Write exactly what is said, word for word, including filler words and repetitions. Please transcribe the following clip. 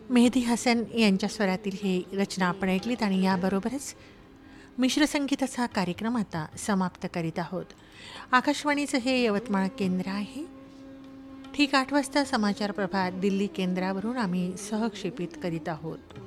मेहदी हसन यांच्या स्वरातील ही रचना आपण ऐकलीत आणि याबरोबरच मिश्र संगीताचा हा कार्यक्रम आता समाप्त करीत आहोत. आकाशवाणीचं हे यवतमाळ केंद्र आहे. ठीक आठ वाजता समाचार प्रभात दिल्ली केंद्रावरून आम्ही सहक्षेपित करीत आहोत.